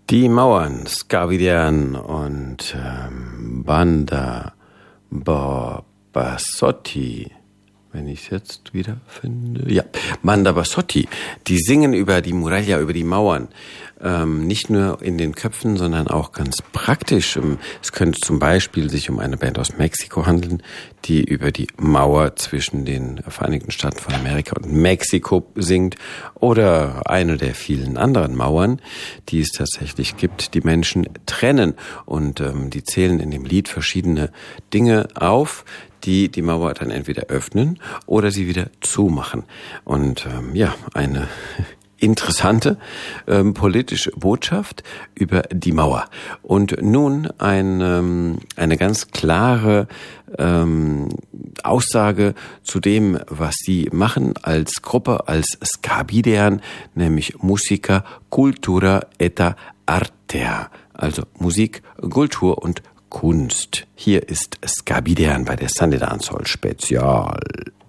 Die Mauern, Scavidian und Banda Bassotti, wenn ich es jetzt wieder finde. Ja, Banda Bassotti, die singen über die Muraglia, über die Mauern. Nicht nur in den Köpfen, sondern auch ganz praktisch. Es könnte zum Beispiel sich um eine Band aus Mexiko handeln, die über die Mauer zwischen den Vereinigten Staaten von Amerika und Mexiko singt, oder eine der vielen anderen Mauern, die es tatsächlich gibt, die Menschen trennen. Und die zählen in dem Lied verschiedene Dinge auf, die die Mauer dann entweder öffnen oder sie wieder zumachen. Und eine interessante politische Botschaft über die Mauer. Und nun eine ganz klare Aussage zu dem, was sie machen als Gruppe, als Scabidean, nämlich Musica, Cultura et Artea, also Musik, Kultur und Kunst. Hier ist Scabidean bei der Sunday Dancehall Spezial.